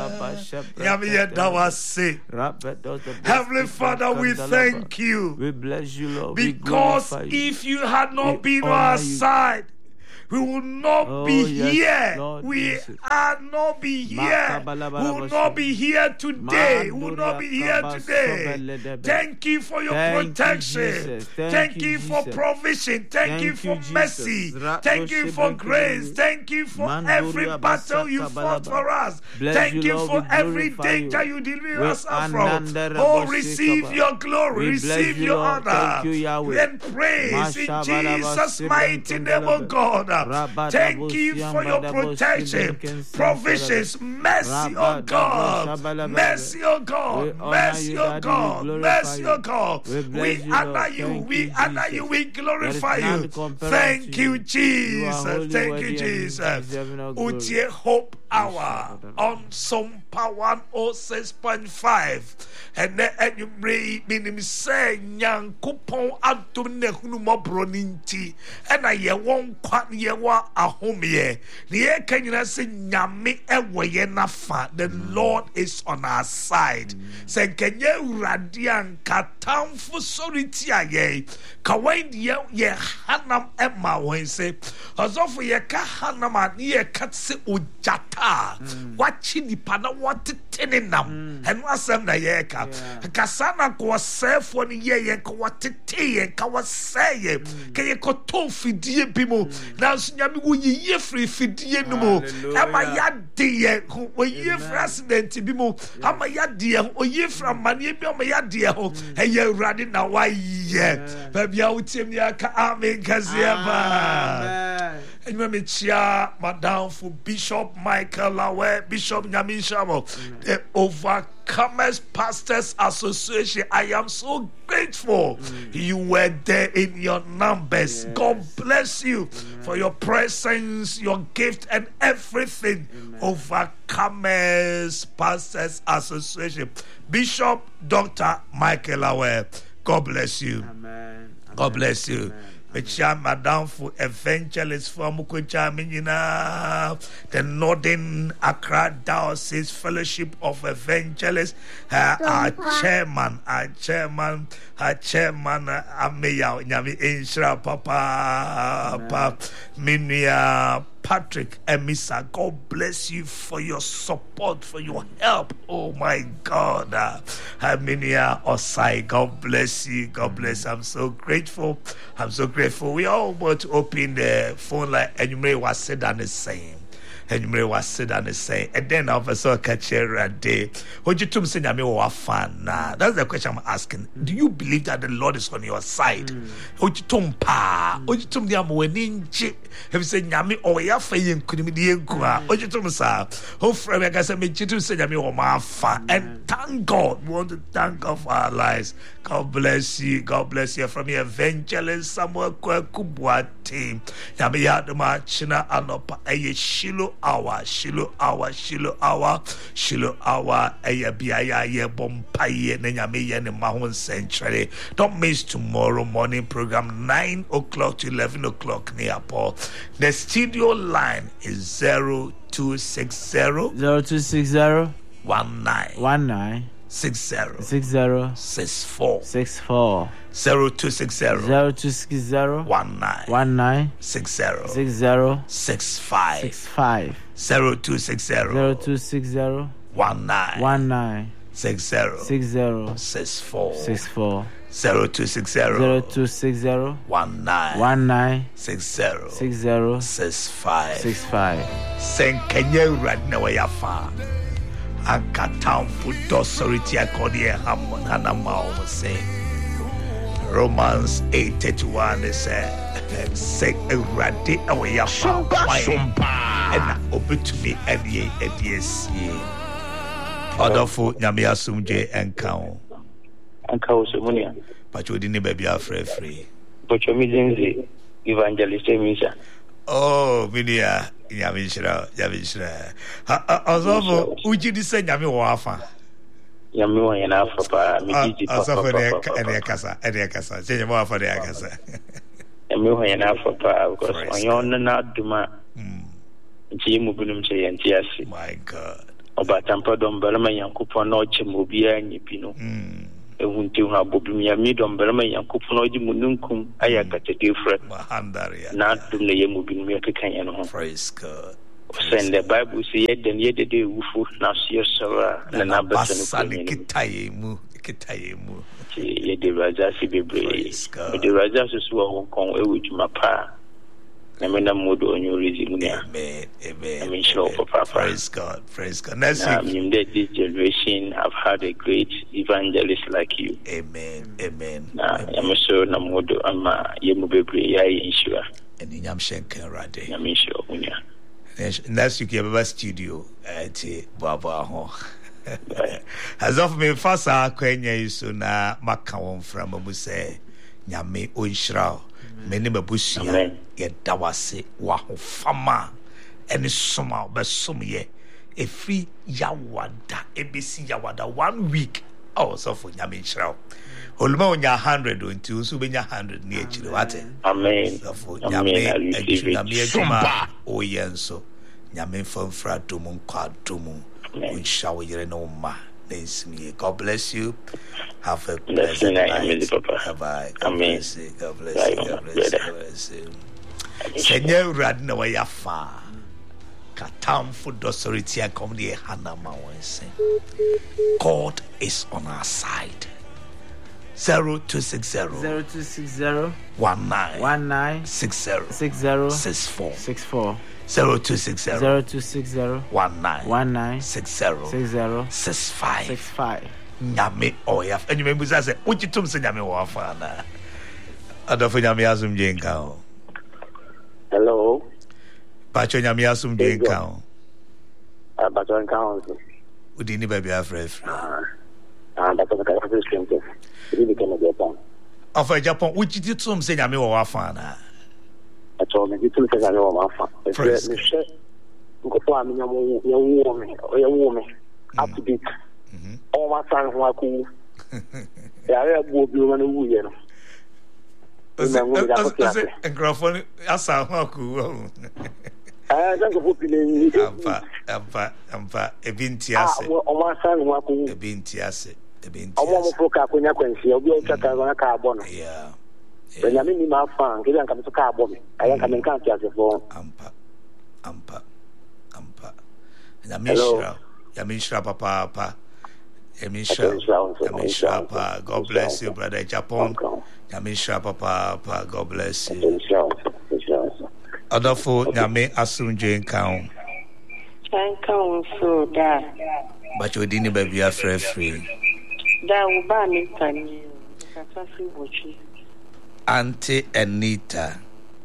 Heavenly Father, we thank you. We bless you, Lord. Because if you had not been on our side, we will not be here. Lord, we are not be here. We will not be here today. We will not be here today. Thank you for your protection. Thank you for provision. Thank you for mercy. Thank you for grace. Thank you for every battle you fought for us. Thank you for every danger you deliver us from. Oh, receive your glory. Receive your honor. And praise in Jesus' mighty name, oh God. Thank you for your protection, provisions, mercy, oh God, mercy, oh God, mercy, oh God, mercy, oh God. We honor you, we honor you, we glorify you. Thank you, Jesus. Thank you, Jesus. Utie Hope Hour on Sompa 106.5. And then you may mean say, Yang Kupon Adum Nehunu Mobroninti, and I won't quite yewa a home ye. The can you say, Yami Ewayena fa, the Lord is on our side. Say, can you radian katam for solitia ye? Kawain ye hanam emma when say, as of ye kahanama ye katse ujata, watching the pana what teninam, and was some yeka. Kasana ko self one ye what te kawasay, can you go to fidie bimo? Now, Nyami, ye free fidie no more. Am I yad dear who were ye president bimo? Am I yad dear or ye from money be on my yad dear? And you're running now. Why, yeah, baby, I would tell me I can't make Kaziaba. And you may cheer, Madame, for Bishop Michael Lawe, Bishop Nyami Shamo, the Overcomers Pastors Association. I am so grateful you were there in your numbers. God bless you for your presence, your gift, and everything. Overcomers Pastors Association. Bishop Dr. Michael Lawe, God bless you. Amen. God bless you. Madam for evangelist from Mukuchamina, the Northern Accra Diocese Fellowship of Evangelists, our chairman, Ameya Nyami Inshra Papa Minia Patrick Emisa. God bless you for your support, for your help. Oh my God. Minia Osai, God bless you. God bless. I'm so grateful. I'm so grateful. We all want to open the phone line and you may was said and the same. And you may was said and the same. And then I also catch a day. Would you say I'm fan? That's the question I'm asking. Do you believe that the Lord is on your side? Would you tumpa? Would you tum the Amoeninchi? Have you said Yami or Yafayin could be the Equa? Would you tum sa? Oh, friend, I guess I made you to say Yami or my fan. And thank God. We want to thank God for our lives. God bless you. God bless you. From your evangelist Samuel Kwekubwati. Yami Yaduma China Anopa Eye Shiloh Hour, Shiloh Hour, Shiloh Hour, Shiloh Hour, Eye Biaya Ye Bompaye Nenyami Yen Mahon Century. Don't miss tomorrow morning program 9 o'clock to 11 o'clock near Paul. The studio line is 0260 19 19 60 64 64 0260 19 60 65 0260 19 60 64 0260 19 60 65 Senkenya Radna Wayafa Anka town food authority according Hanama say Romans 8:31 they say Radi away and open to me at the other food Nyamia Sumje and Cow Sumunia. But you didn't baby are free. But your meeting evangelist Misa. Oh, Minia, Yamishra. Also, would you say Yami Wafa? Yami and Alpha, Miji, Casa, say more for the Akasa. Yami and Alpha, because on your not Duma, Jim Bunum say and Tiasi. My God. Obatampa dombalama Yankupon no chimobia nyipino. Ehunti ha bobimia mi dombalama Yankupon oji mununkum ayakate different. Mahandaria. Not to the Yamubin Mirkan and home. Praise God. Send the Bible say then yet the day wufu na see so na nabasani kitayemu ye de raja si bebre the raja so won kon e wujuma pa na me na modo onyo rezi munia. Amen. I mean sure papa. Praise God. Next week in this generation have had a great evangelist like you. Amen. I'm sure na modo ama yemu bebre ya insure and nyam shenken rade. I mean sure munia. Next week, you have a studio at Baba. As of me, first, I can't so now, Macawon from a Muse, Yame Oishra, many Babusia, yet Dawase, Waho Fama, and summer, but some ye, a free Yawada, ABC Yawada, 1 week, also for Yame Shroud. Olma on your 100 or two, so when your 100 near Chilwate. Amen. So for Yame, and Yame, oh, yes, Yame from Fratumum, Quatumum, we shall you know, ma. God bless you. Have a blessed night. Bye. God bless you. God bless you. Senor Radna Wayafa. Katam for docility and comedy Hanama Wensen. God is on our side. 0260 19 60 64 0260 19 60 65 Nyame Oyaf. And you remember I said, what you told me Nyame Wafana? Adolfo Nyame Asum Jenka. Hello. Pacho Nyame Asum Jenka. Pacho Nka. Udini baby afre. That's what I was thinking. Really can get on. Of Japan, which you told me Nyame Wafana. I told me to say I know my father. Go for me, young woman, up to date. All my son who are cool. Yeah, I will be one who you know. And Grafon, I saw how cool. I don't hope you Ampa, a bintiase. All my son who are cool. A bintiase. I want to look up when you'll be a carbon. Yeah. When I mean my fan, give them to carbon. I am coming country as a phone. Ampa. Yamishra Papa. Yamishra Papa. God bless you, brother Japan. Yamishra Papa. God bless you. Adolfo Nyame Asum Jane Count. So that. But you didn't be a free. That will buy me can you. Auntie Anita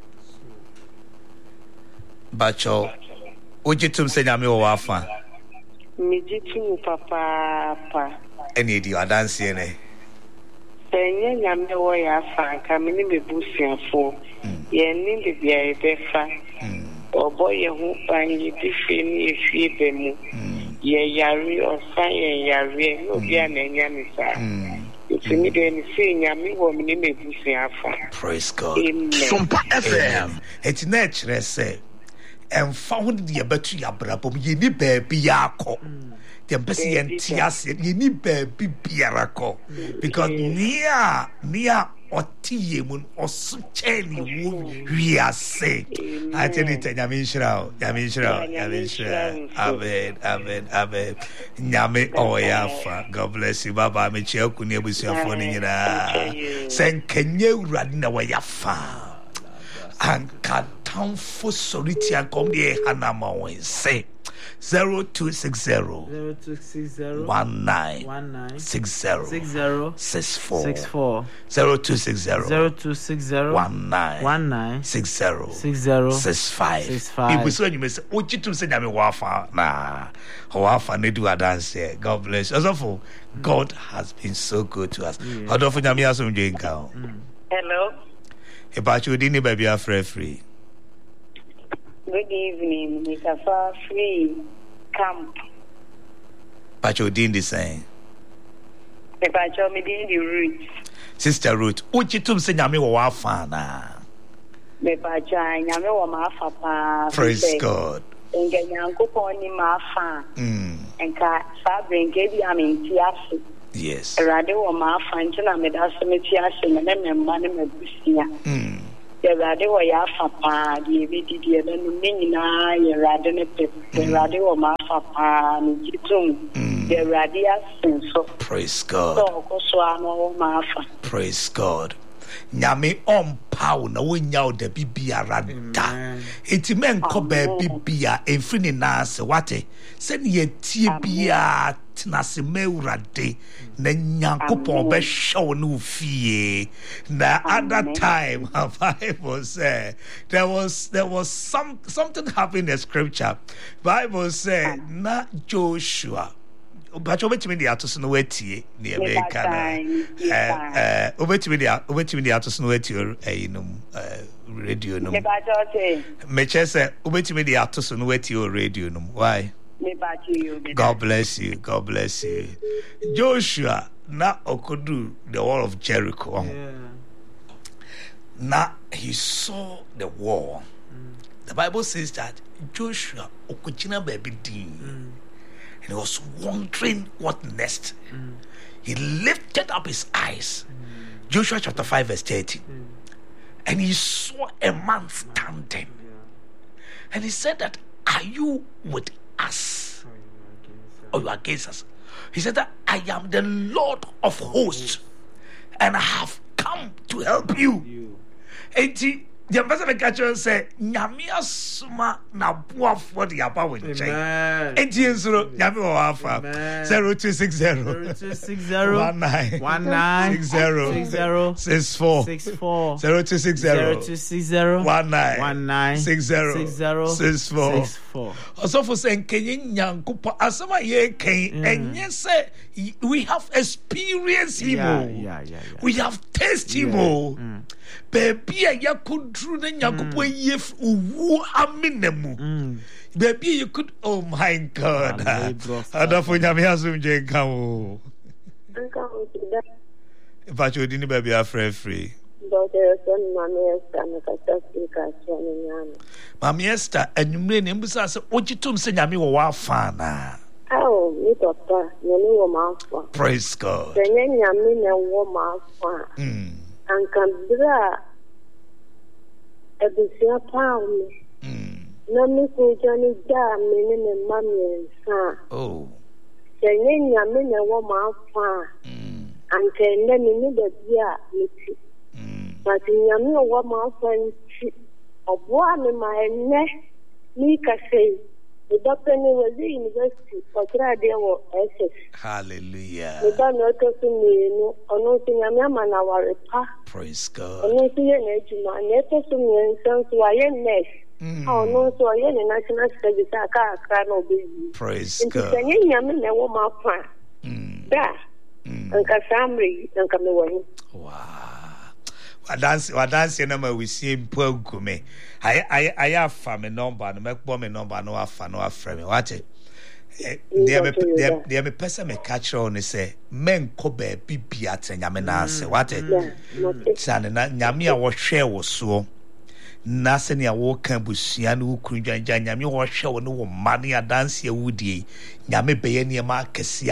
Bacho Ujitum say Nyame Wafa. Mijitu papa. Any di adansi ene. Senye Nyame wo ya fa kamini bebusia fo. Ye ni bibia ebefa. Obo ye hu ban yi difi ni efi be mu. Ye yari osan ye yari no bia na nya ni sa. Praise God. Sumpa FM. It's natural say. And found the battery abrabom ye ni baby yako. The best entias ye ni baby biarako. Because near Otie mun osucheni wu we are say. I tell you, Yamishra. Amen. Nyame Oyafa. God bless you, Baba. Me cheo kunie busi afoni nyina. Sen kenye uradina wayafa. Ankatam fo soliti ankom die hanama wense. 0260 19 60 64 0260 19 60 65. If we saw you, say, "Oh, you say that me wafa na wafa ne do dance." God bless. Also, God has been so good to us. Adolfo Nyame Asum Jenka. Hello. About you, didn't baby are free. Good evening, Mr. Free Camp. Pacho Dean the same. Pacho me the Ruth. Sister Ruth, what you told me Nyame wa fa na. Me pacho Nyame wa ma fa pa. Praise God. Nyankopɔn ni ma fa. Enka sabre ngebi aminti ase. Yes. Erade wo ma fa ntina me da so me ti ase me mma ne mabusia. Erade wo ya fa pa die bi die na no nyina erade ne pe. Erade wo ma fa pa ni jitum. Erade asenso. Praise God. So ko so ano ma fa. Praise God. Nyame on power na wonya da bibiara da enti menko ba bibia emfini na se wate se ne yetie bia tenase mewurade na Nyankopon be hyew no fie na at that time the Bible said there was something happened in the scripture. Bible said na Joshua but obetimi dia to so no watie ne America na obetimi dia to so no watie radio no me chese obetimi dia to so no watie radio no why God bless you Joshua na okodu the wall of Jericho na he saw the wall. The Bible says that Joshua okujina baby din and he was wondering what next. He lifted up his eyes. Joshua chapter 5 verse 30. And he saw a man standing. And he said that, are you with us? Or you are against us? He said that I am the Lord of hosts. And I have come to help you. And the ambassador catcher say, Nyamia Suma na buafo de aba wo nchen. Enti ensuro Nyame wo afa. 0260 19 64 0260 19 also for saying Kenyan Nyankopon asama ye ken enye say we have experienced him. We have tasted him. Baby ya kudru na Nyankopon yef uwu aminemu. Baby you could, oh my God. Adafo Nyame asum je kan o. But you didn't baby free. Mami Esther, enyumre ne mbusa se ojitum se Nyame wo wa fa na. Oh, me papa, Nyame wo ma fa. Praise God. Nyame ne wo ma fa. Ankambra ebusia pa me. Na me ko jani da me ne mami nsa. Oh. Nyame ne wo ma fa. Ankende me de bia me ti. But Nyame wo ma fa nti. Oboa me ma enne ni ka sei. The doctor was the university for Tradia or SS. Hallelujah. The doctor to me, no thing a man our pa. Praise God. No see an age man, never to me and sons to a young nest. Oh, no, so I am a national service. I can't obey. Praise God. And Yaman, a woman, that and Cassandra and come away. Wow. Wadansi na we see mpogume. I have family number no make bomb number no afa no afre me. What? There me person me catch on say men ko ba bibia te nyame na ase. What? Sane na nyame a wo hwe wo so. Na se ne a wo kan busua no kunjanja nyame wo hwe wo no wo mane adansi awudie. Nyame beye ne ma kese.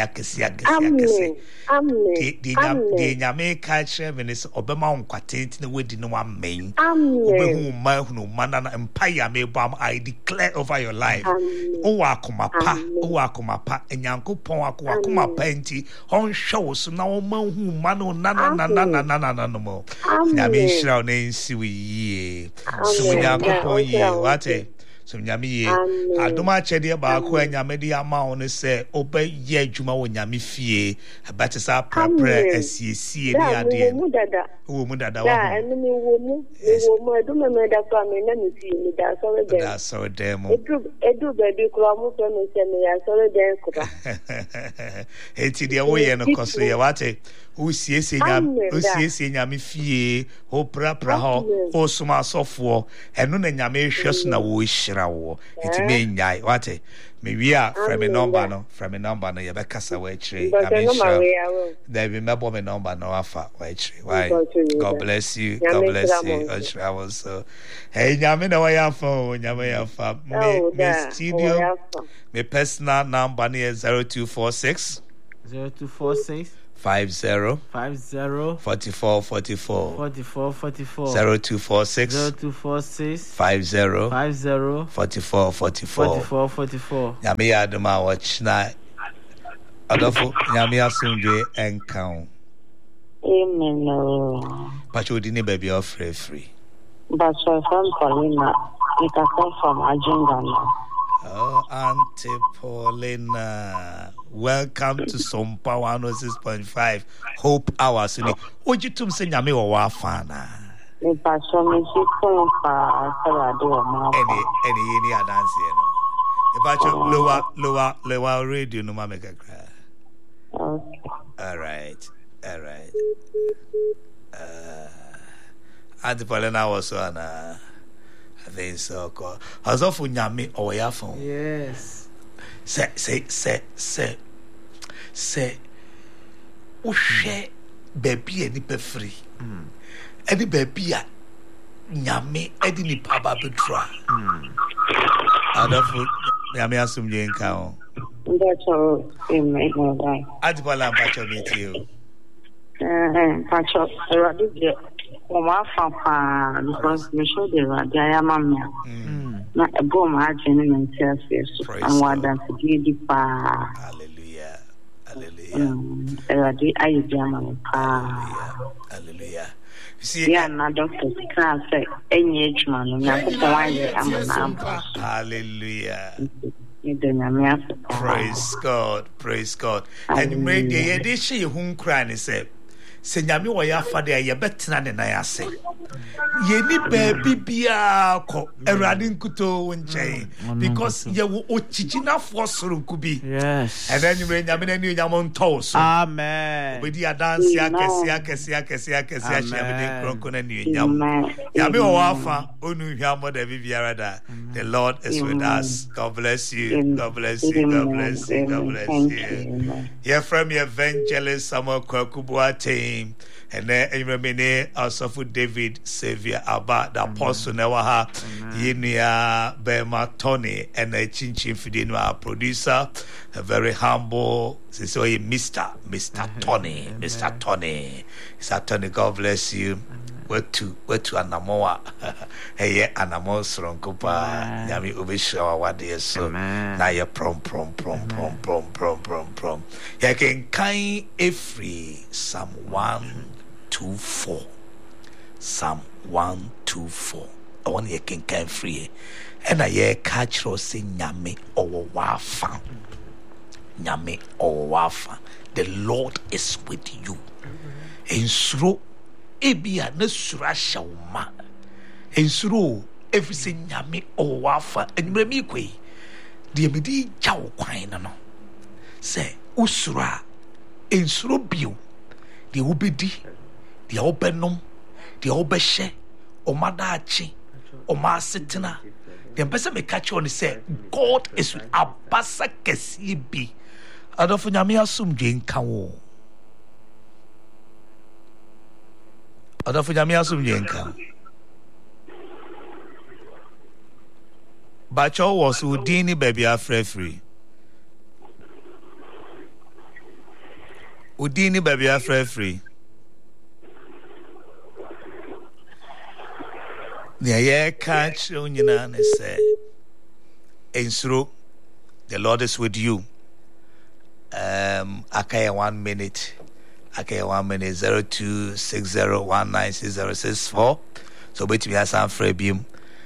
Amen. The Nyame catch Venice Obama on Quatent in the wedding no one main. Obehu man na empire me bam I declare over your life. O akoma pa Nyankopon akoma pa enti on show so na o man hu man na no mo. Nyame shira na nsi we ye. So Nyankopon ye what so Nyame ye adoma chede ba ko Nyame di ama on se obe ye adwuma wo Nyame fie abate sa prapra asiesie ni ade wo mu dada wa da enemi wo mu aduma me da kwa me na me fie me da so dem edu baby kura mu to me se me ya so dem kura eti de wo ye no koso ye wate o siesie Nyame fie o prapra ho o suma sofo eno na Nyame hwe so na wo hira wo eti me nyai wate Maybe from a number no you be kasa we chire I mean sure there be mebo me number no afa we chire why God bless you I was so hey nyame na wa phone nyame ya fa me studio me personal number is 0246 50 44 44 0246 50 44 44 nyame ya duma watch na adofo nyame asundwe enkan amen pacho di ne baby of free but so from Paulina it come from agenda. Oh, Auntie Paulina, welcome to Sompa 106.5 Hope Hours. Would you tell me nyame wo wa fana? Me pa so me si kon pa salado ma. Any dance here no. E pa cho lower radio no ma make a cry. Okay. All right. Auntie Paulina was on I think so. As of nyame or ya phone. Yes. Say. O share baby any pe free. Any baby a nyame edi ni pa ba betra. Adafo nyame asum je nka o. That's all. Amen. Bye. Adibala bacho meet you. Pacho, radio. Because me show the radio mamma. Na a bomb agent and tells us and what that to pa. Hallelujah. Hallelujah. See, yeah, na doctor can say any age man. Hallelujah. Praise God. And you made the edition whom crying said. Se nyame wo ya fa de ya betena ne nan ase ye ni baby bia ko erade nkuto nchen because ye wo ochigina fosoro kubi yes and then you nyame na ni nyamo ntos amen obedi dance ya kese nyame kronko na ni nyamo nyame wo afa onu hwamo da bibiara da the Lord is with us. God bless you. Here from your evangelist Samuel Kwakubuate and then remember also for David Savior about the apostle Newaha Yinia Bema Tony and a Chinchin Fidino our producer, a very humble Mr. Tony. Mr. Tony, God bless you. Where to Anamoa? Hey, Anamo Sronkopa, Yami Ubishawa, what is so now you're prom. You can kind every Psalm 124. Psalm 124. I want you can kind free. And I catch or sing Yami or Wafa. Yami or Wafa. The Lord is with you. And through ebia na sura shawma ensuro everything nyame o wafa enumre mi kwei de medi jaw kwan no se usura ensuro bio de obedi de obenom de obehye o madaachi o masetena de pese me catch on say God is with abasa kesi bi adofo nyame asum dwe nka wo Adolfo Nyame asum yenka. Bacho was Udini baby free. Udini baby free. Nya catch onyina ne say ensuro the Lord is with you. Akaya 1 minute. Okay, 1 minute 0260196064. So wait me as I'm Frebium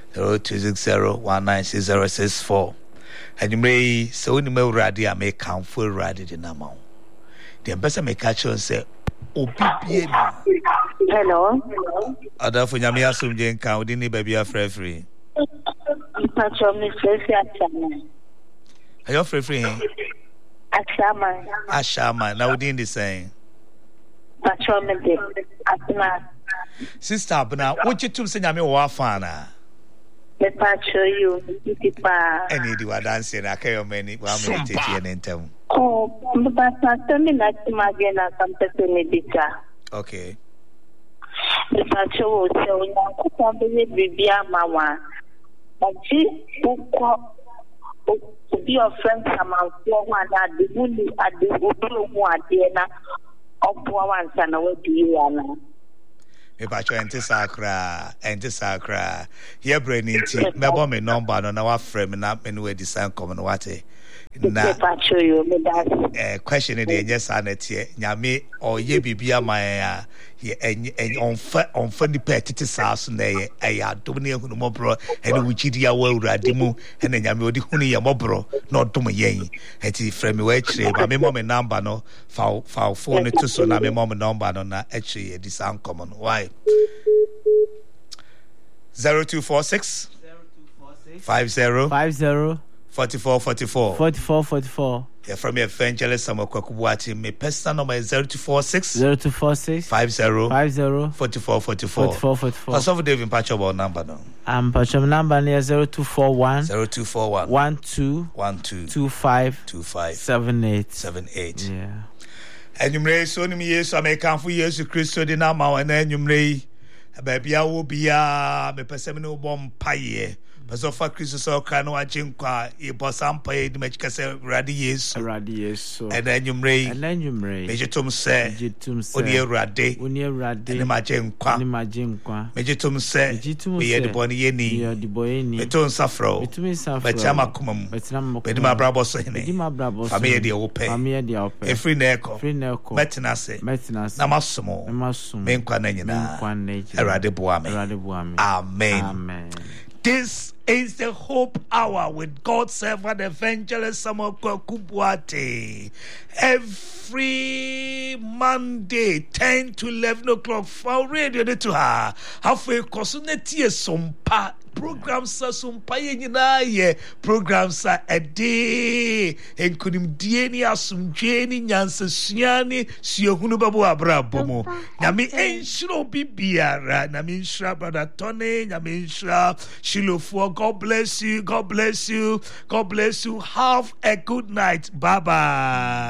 0260196064. And you may so you may ready I may count full ready the number. The ambassador may catch you and say, Hello. Ada for Yami asum jen count didn't baby a free. Are you free? Ashama. Now we the same. Sister Abna, what you two say Yami wa fana? Me pacho you, Tipa. Any do a dance in a chaos many 1 minute and tell. Oh, but not me not imagine as some person medica. Okay. The pacho will say, we want to be a mama. But she to be your friend, come out for one at the bully at the Ubu Diana of one son away to you. Mepacho ente sakra here brain nti mebo me number no na wa frame na me no design come no wate na mepacho you me that question dey yes anatie nyame oye bibia man a onfa ni petite saso na ye adom ne ehunu mobro ene wuchidi ya wawurade mu ene nyame odi hunu ye mobro na odom yen enti frame we kire ba me mom number no fa phone to so na me mom number no na ekire design come no why 0246 50 44. Yeah, from your evangelist Samokubuati. My personal number is 0246 50 44. What's over David Patchable number now? Patchable number near 0241 12 25 78. Yeah. And you may so many years I may come for years to Christo Dinama and then you may baby I will be me personal bomb pie. Paso fa Christo so kan wa chinkwa e bosampa e dimachika se radies so and then you may mejitum se oni erade ni majenkwa mejitum se be the boni yeni meton safro betama kumam bedima brabo so hene family de ope every neko metina se na masomo menkwa na nyina erade boame amen. This is the Hope Hour with God's servant evangelist Samuel Kubuate. Every Monday, 10 to 11 o'clock for radio to her. Halfway Kosuneti Sompa. Programs are sumpa ye programs are a day and couldn't dienia sum jeni nyansa siani siyohunu babu abrabomo nami enshro bibiara nami nshra brother Tony nami nshra Shilofo. God bless you have a good night. Bye bye.